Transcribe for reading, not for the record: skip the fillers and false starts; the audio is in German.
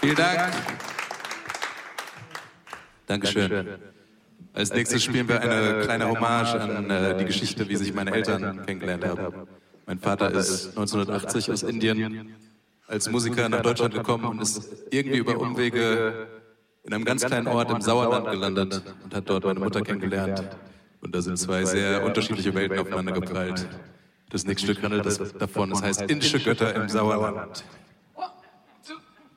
Vielen Dank. Dankeschön. Als nächstes spielen wir eine kleine Hommage an die Geschichte, wie sich meine Eltern kennengelernt haben. Mein Vater ist 1980 aus Indien als Musiker nach Deutschland gekommen und ist irgendwie über Umwege in einem ganz kleinen Ort im Sauerland gelandet und hat dort meine Mutter kennengelernt. Und da sind zwei sehr unterschiedliche Welten aufeinander geprallt. Das nächste Stück handelt davon, es heißt Indische Götter im Sauerland.